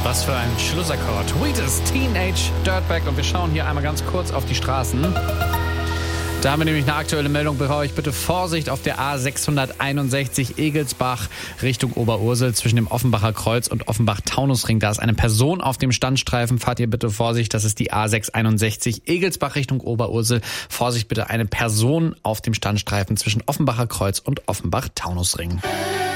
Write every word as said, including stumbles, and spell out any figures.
Was für ein Schlussakkord. Wheatus, Teenage Dirtbag. Und wir schauen hier einmal ganz kurz auf die Straßen. Da haben wir nämlich eine aktuelle Meldung. Brauche ich bitte Vorsicht auf der A sechshunderteinundsechzig Egelsbach Richtung Oberursel zwischen dem Offenbacher Kreuz und Offenbach-Taunusring. Da ist eine Person auf dem Standstreifen. Fahrt ihr bitte Vorsicht. Das ist die A sechshunderteinundsechzig Egelsbach Richtung Oberursel. Vorsicht bitte, eine Person auf dem Standstreifen zwischen Offenbacher Kreuz und Offenbach-Taunusring.